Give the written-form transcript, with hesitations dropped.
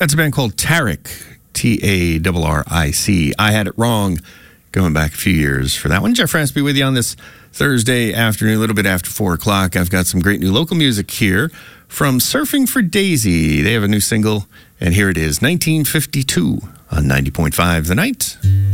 That's a band called Tarric, Tarric. I had it wrong going back a few years for that one. Jeff Raspy with you on this Thursday afternoon, a little bit after 4 o'clock. I've got some great new local music here from Surfing for Daisy. They have a new single, and here it is, 1952 on 90.5 The Night.